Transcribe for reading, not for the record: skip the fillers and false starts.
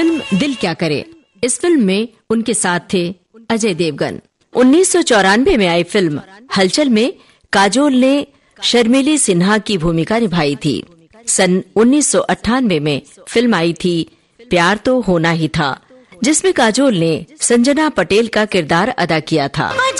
Film दिल क्या करे। इस फिल्म में उनके साथ थे अजय देवगन। 1994 में आई फिल्म हलचल में काजोल ने शर्मिली सिन्हा की भूमिका निभाई थी। सन 1998 में फिल्म आई थी प्यार तो होना ही था, जिसमें काजोल ने संजना पटेल का किरदार अदा किया था।